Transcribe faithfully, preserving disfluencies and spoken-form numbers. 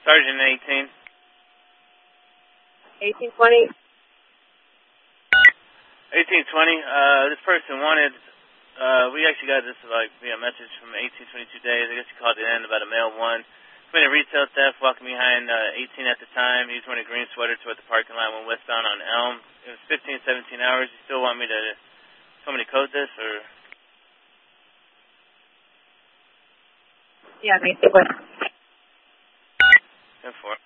Sergeant eighteen. eighteen twenty. eighteen twenty, uh, this person wanted, uh, we actually got this, like, via message from eighteen twenty-two days. I guess he called it in about a male one. Committed retail theft, walking behind, uh, eighteen at the time. He was wearing a green sweater toward the parking lot, went westbound on Elm. It was fifteen, seventeen hours. You still want me to, want me to code this, or? Yeah, basically. ten four.